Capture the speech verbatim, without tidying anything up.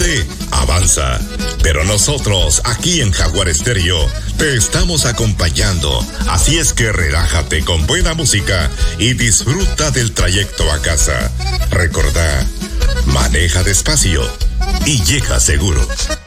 dale, avanza. Pero nosotros, aquí en Jaguar Estéreo, te estamos acompañando. Así es que relájate con buena música y disfruta del trayecto a casa. Recordá, maneja despacio y llega seguro.